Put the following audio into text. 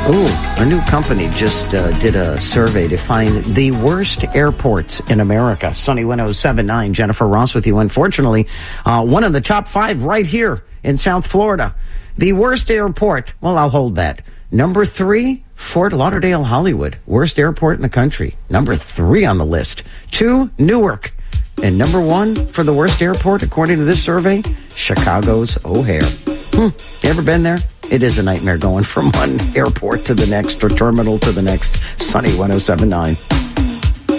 Ooh, a new company just did a survey to find the worst airports in America. Sunny 107.9, Jennifer Ross with you. Unfortunately, one of the top 5 right here in South Florida. The worst airport, well, I'll hold that. Number 3, Fort Lauderdale, Hollywood. Worst airport in the country. Number 3 on the list. 2, Newark. And number 1 for the worst airport, according to this survey, Chicago's O'Hare. You ever been there? It is a nightmare going from one airport to the next or terminal to the next. Sunny 107.9.